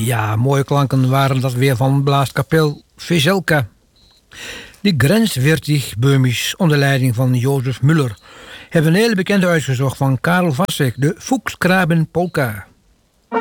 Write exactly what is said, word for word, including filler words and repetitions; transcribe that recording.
Ja, mooie klanken waren dat weer van Blaaskapel Veselka. Die grenswertig Böhmisch onder leiding van Jozef Müller hebben een hele bekende uitgezocht van Karel Vassek, de Fuchsgraben Polka.